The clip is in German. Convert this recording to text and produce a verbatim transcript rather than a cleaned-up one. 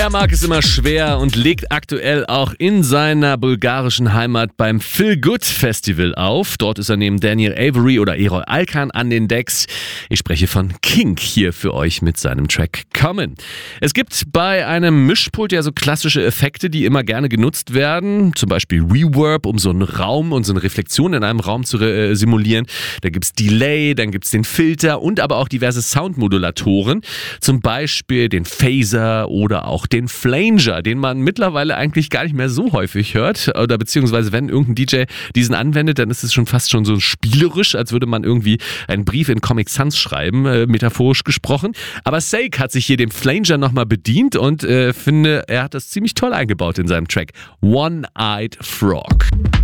Er mag es immer schwer und legt aktuell auch in seiner bulgarischen Heimat beim Feel Good Festival auf. Dort ist er neben Daniel Avery oder Erol Alkan an den Decks. Ich spreche von King hier für euch mit seinem Track Common. Es gibt bei einem Mischpult ja so klassische Effekte, die immer gerne genutzt werden. Zum Beispiel Reverb, um so einen Raum und so eine Reflexion in einem Raum zu äh, simulieren. Da gibt's Delay, dann gibt's den Filter und aber auch diverse Soundmodulatoren. Zum Beispiel den Phaser oder auch den Flanger, den man mittlerweile eigentlich gar nicht mehr so häufig hört. Oder beziehungsweise wenn irgendein D J diesen anwendet, dann ist es schon fast schon so spielerisch, als würde man irgendwie einen Brief in Comic Sans schreiben, äh, metaphorisch gesprochen. Aber Sake hat sich hier dem Flanger nochmal bedient und äh, finde, er hat das ziemlich toll eingebaut in seinem Track One-Eyed Frog.